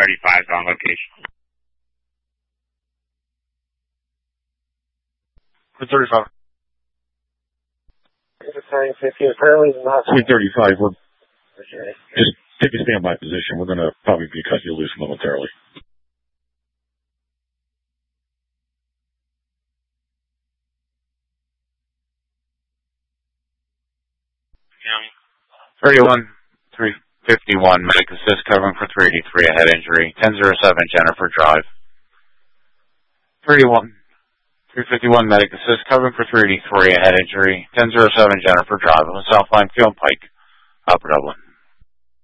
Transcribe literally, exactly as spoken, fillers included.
thirty-five is on location. three thirty-five. three thirty-five, we're just take a standby position. We're going to probably be cutting you loose momentarily. thirty-one, three fifty-one, medic assist covering for three eighty-three, a head injury. ten oh seven, Jennifer Drive. thirty-one, three fifty-one, medic assist covering for three eighty-three, a head injury. ten oh seven, Jennifer Drive on the Southline Field Pike, Upper Dublin.